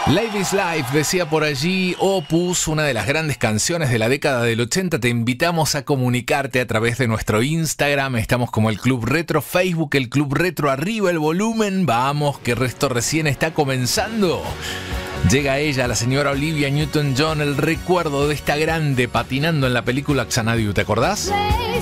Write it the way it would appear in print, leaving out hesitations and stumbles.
Live is Life, decía por allí Opus, una de las grandes canciones de la década del 80. Te invitamos a comunicarte a través de nuestro Instagram. Estamos como el Club Retro, Facebook, el Club Retro, arriba el volumen. Vamos, que esto recién está comenzando. Llega ella, la señora Olivia Newton-John, el recuerdo de esta grande patinando en la película Xanadu, ¿te acordás?